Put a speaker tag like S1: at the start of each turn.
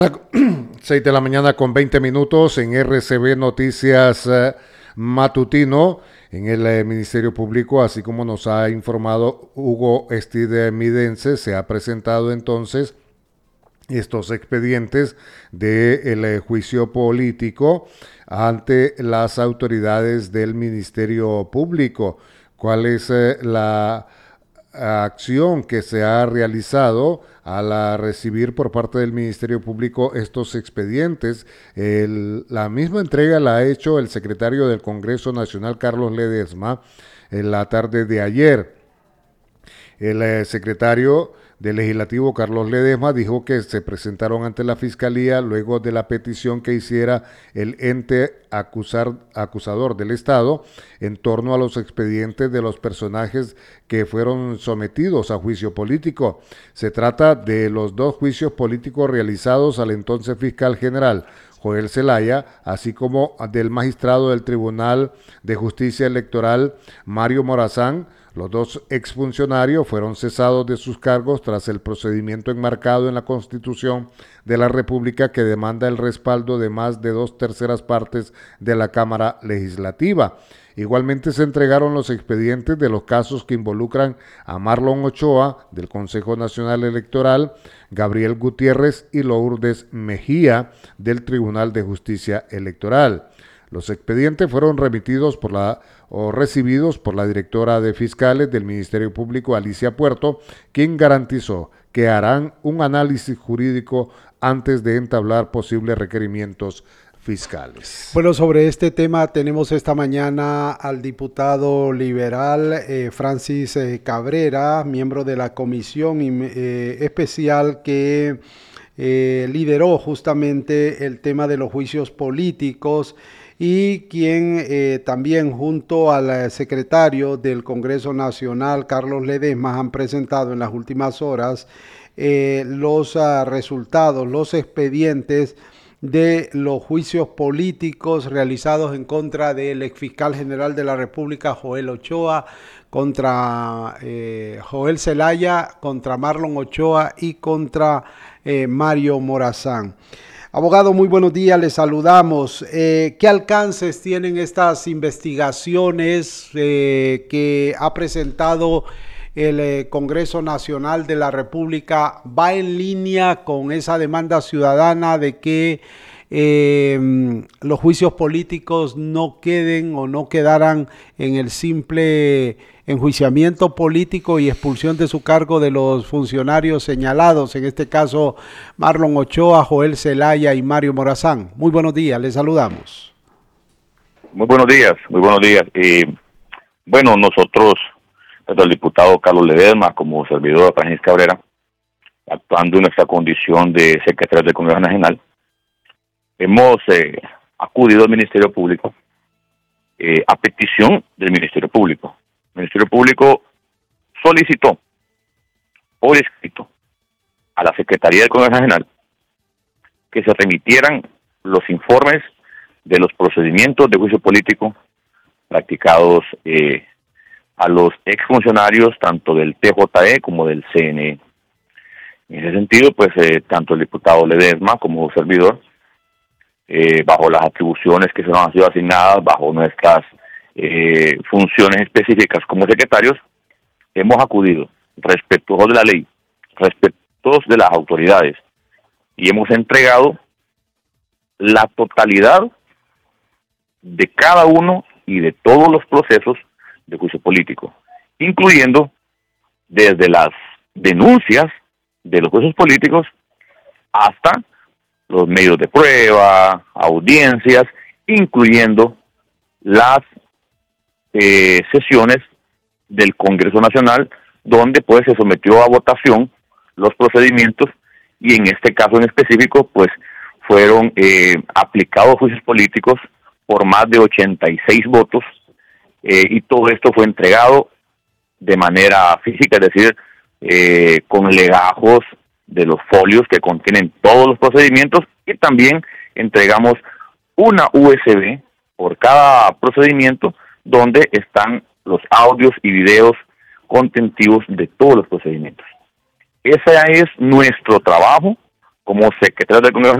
S1: 6 de la mañana con 20 minutos en RCB Noticias Matutino. En el Ministerio Público, así como nos ha informado Hugo Estide Midense, se ha presentado entonces estos expedientes del juicio político ante las autoridades del Ministerio Público. ¿Cuál es la acción que se ha realizado al recibir por parte del Ministerio Público estos expedientes? La misma entrega la ha hecho el secretario del Congreso Nacional, Carlos Ledesma, en la tarde de ayer. El secretario del Legislativo, Carlos Ledesma, dijo que se presentaron ante la Fiscalía luego de la petición que hiciera el ente acusador del Estado en torno a los expedientes de los personajes que fueron sometidos a juicio político. Se trata de los dos juicios políticos realizados al entonces fiscal general Joel Zelaya, así como del magistrado del Tribunal de Justicia Electoral, Mario Morazán. Los dos exfuncionarios fueron cesados de sus cargos tras el procedimiento enmarcado en la Constitución de la República que demanda el respaldo de más de 2/3 partes de la Cámara Legislativa. Igualmente se entregaron los expedientes de los casos que involucran a Marlon Ochoa, del Consejo Nacional Electoral, Gabriel Gutiérrez y Lourdes Mejía, del Tribunal de Justicia Electoral. Los expedientes fueron recibidos por la directora de Fiscales del Ministerio Público, Alicia Puerto, quien garantizó que harán un análisis jurídico antes de entablar posibles requerimientos fiscales.
S2: Bueno, sobre este tema tenemos esta mañana al diputado liberal Francis Cabrera, miembro de la comisión especial que lideró justamente el tema de los juicios políticos y quien también junto al secretario del Congreso Nacional, Carlos Ledesma, han presentado en las últimas horas los resultados, los expedientes de los juicios políticos realizados en contra del exfiscal general de la República, Joel Ochoa, contra Joel Zelaya, contra Marlon Ochoa y contra Mario Morazán. Abogado, muy buenos días, les saludamos. ¿Qué alcances tienen estas investigaciones que ha presentado el Congreso Nacional de la República? ¿Va en línea con esa demanda ciudadana de que los juicios políticos no queden o no quedaran en el simple enjuiciamiento político y expulsión de su cargo de los funcionarios señalados, en este caso Marlon Ochoa, Joel Zelaya y Mario Morazán? Muy buenos días, les saludamos.
S3: Muy buenos días, muy buenos días. Bueno, nosotros, tanto el diputado Carlos Ledesma como servidor Francis Cabrera, actuando en nuestra condición de secretario del Congreso Nacional, hemos acudido al Ministerio Público a petición del Ministerio Público. El Ministerio Público solicitó por escrito a la Secretaría del Congreso Nacional que se remitieran los informes de los procedimientos de juicio político practicados a los exfuncionarios tanto del TJE como del CNE. En ese sentido, pues tanto el diputado Ledesma como servidor, bajo las atribuciones que se nos han sido asignadas, bajo nuestras funciones específicas como secretarios, hemos acudido respetuosos de la ley, respetuosos de las autoridades, y hemos entregado la totalidad de cada uno y de todos los procesos de juicio político, incluyendo desde las denuncias de los juicios políticos hasta los medios de prueba, audiencias, incluyendo las sesiones del Congreso Nacional, donde pues se sometió a votación los procedimientos, y en este caso en específico pues fueron aplicados juicios políticos por más de 86 votos, y todo esto fue entregado de manera física, es decir, con legajos de los folios que contienen todos los procedimientos, y también entregamos una USB por cada procedimiento donde están los audios y videos contentivos de todos los procedimientos. Ese es nuestro trabajo como secretario del Congreso